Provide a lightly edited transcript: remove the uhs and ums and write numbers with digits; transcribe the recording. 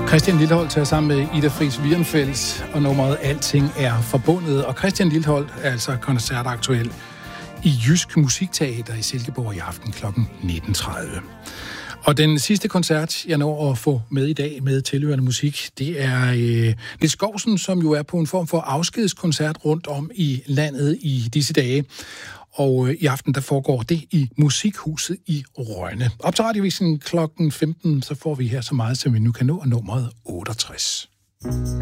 Christian Lilleholt tager sammen med Ida Friis Wierenfeldt, og nummeret Alting er forbundet. Og Christian Lilleholt er altså koncertaktuel i Jysk Musikteater i Silkeborg i aften kl. 19.30. Og den sidste koncert, jeg når at få med i dag med tilhørende musik, det er Niels Skousen, som jo er på en form for afskedskoncert rundt om i landet i disse dage. Og i aften, der foregår det i Musikhuset i Rønne. Op til Radiovisen kl. 15, så får vi her så meget, som vi nu kan nå, nummeret 68.